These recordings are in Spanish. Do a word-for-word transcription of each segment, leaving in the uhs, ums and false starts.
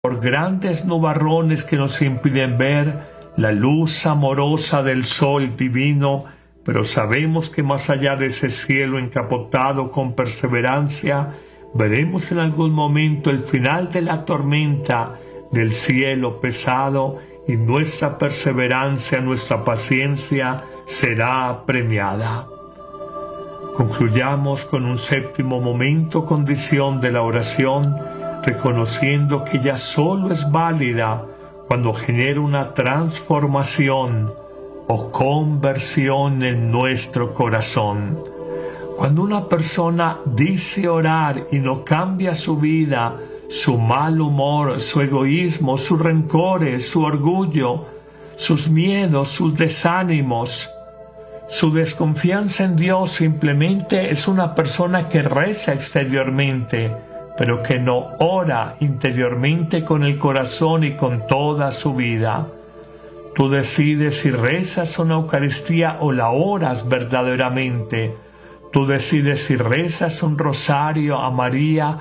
por grandes nubarrones que nos impiden ver la luz amorosa del sol divino, pero sabemos que más allá de ese cielo encapotado con perseverancia, veremos en algún momento el final de la tormenta del cielo pesado, y nuestra perseverancia, nuestra paciencia será premiada. Concluyamos con un séptimo momento, condición de la oración, reconociendo que ella solo es válida cuando genera una transformación o conversión en nuestro corazón. Cuando una persona dice orar y no cambia su vida, su mal humor, su egoísmo, sus rencores, su orgullo, sus miedos, sus desánimos, su desconfianza en Dios, simplemente es una persona que reza exteriormente, pero que no ora interiormente con el corazón y con toda su vida. Tú decides si rezas una Eucaristía o la oras verdaderamente. Tú decides si rezas un rosario a María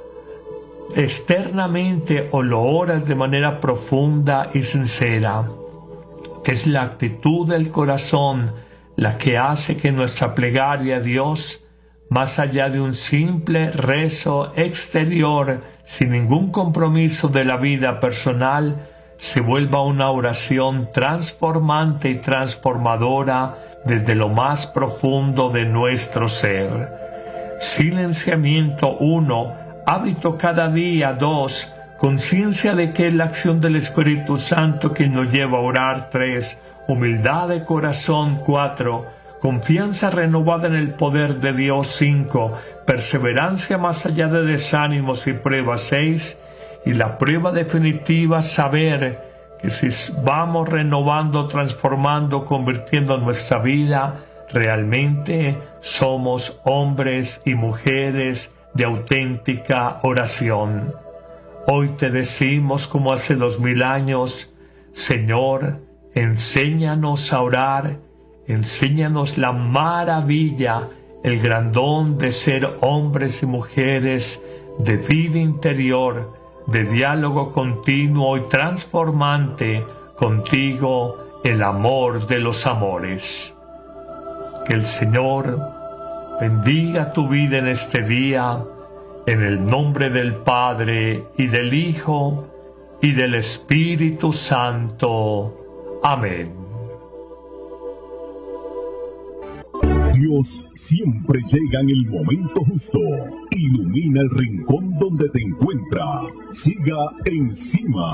externamente o lo oras de manera profunda y sincera. Es la actitud del corazón la que hace que nuestra plegaria a Dios, más allá de un simple rezo exterior, sin ningún compromiso de la vida personal, se vuelva una oración transformante y transformadora desde lo más profundo de nuestro ser. Silenciamiento uno, hábito cada día dos, conciencia de que es la acción del Espíritu Santo que nos lleva a orar tres, humildad de corazón cuatro, confianza renovada en el poder de Dios cinco, perseverancia más allá de desánimos y pruebas seis, y la prueba definitiva, saber que si vamos renovando, transformando, convirtiendo nuestra vida, realmente somos hombres y mujeres de auténtica oración. Hoy te decimos, como hace dos mil años, Señor, enséñanos a orar, enséñanos la maravilla, el gran don de ser hombres y mujeres de vida interior, de diálogo continuo y transformante contigo, el amor de los amores. Que el Señor bendiga tu vida en este día, en el nombre del Padre, y del Hijo, y del Espíritu Santo. Amén. Dios siempre llega en el momento justo. Ilumina el rincón donde te encuentra. Siga encima.